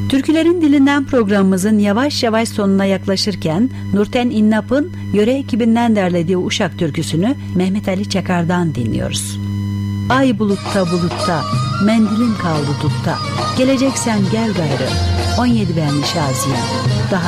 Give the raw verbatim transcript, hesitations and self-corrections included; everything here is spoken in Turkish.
Türkülerin Dilinden programımızın yavaş yavaş sonuna yaklaşırken Nurten İnnap'ın yöre ekibinden derlediği Uşak türküsünü Mehmet Ali Çakar'dan dinliyoruz. Ay bulutta bulutta, mendilim kaldı dutta, geleceksen gel gayrı, on yedi benli Şaziye, daha